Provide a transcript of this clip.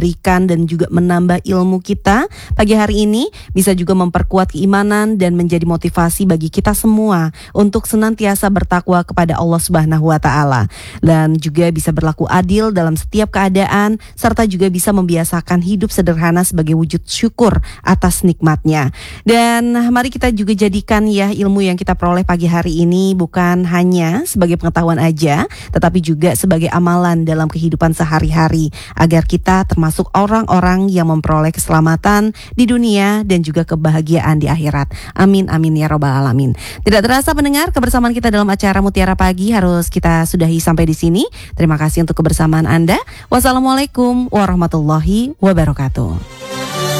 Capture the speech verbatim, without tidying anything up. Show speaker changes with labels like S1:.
S1: berikan dan juga menambah ilmu kita pagi hari ini, bisa juga memperkuat keimanan dan menjadi motivasi bagi kita semua untuk senantiasa bertakwa kepada Allah Subhanahu wa taala, dan juga bisa berlaku adil dalam setiap keadaan, serta juga bisa membiasakan hidup sederhana sebagai wujud syukur atas nikmatnya. Dan mari kita juga jadikan ya ilmu yang kita peroleh pagi hari ini bukan hanya sebagai pengetahuan aja, tetapi juga sebagai amalan dalam kehidupan sehari-hari, agar kita termasuk orang-orang yang memperoleh keselamatan di dunia dan juga kebahagiaan di akhirat. Amin amin ya robbal alamin. Tidak terasa pendengar, kebersamaan kita dalam acara Mutiara Pagi harus kita sudahi sampai di sini. Terima kasih untuk kebersamaan Anda. Wassalamualaikum warahmatullahi wabarakatuh.